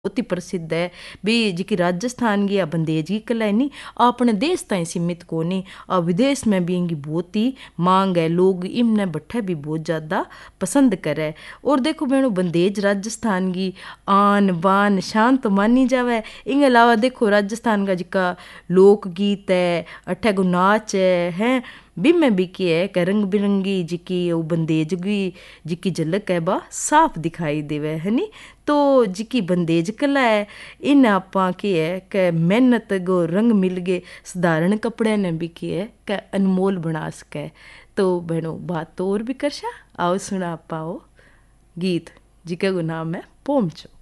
बहुत ही प्रसिद्ध है भी जी राजस्थान की बंदेज की कला है नी अपने देश ताईं सीमित को नहीं और विदेश में भी इनकी बहुत ही मांग है। लोग इमने बट्ठे भी बहुत ज़्यादा पसंद करे। और देखो बहनों बंदेज राजस्थान की आन बान शान तो मानी जावे। इनके अलावा देखो राजस्थान का जिका लोकगीत है अठे को नाच है भी में भी की है कि रंग बिरंगी जिकी वो बंदेज की जिकी झलक है बा साफ दिखाई देवे है नी। तो जिकी बंदेज कला है इन आपा की है कि मेहनत गो रंग मिल गए साधारण कपड़े ने भी की है कि अनमोल बना सके। तो बहनों बात तो और भी करशा आओ सुना पाओ गीत जिके को नाम है पोमचो।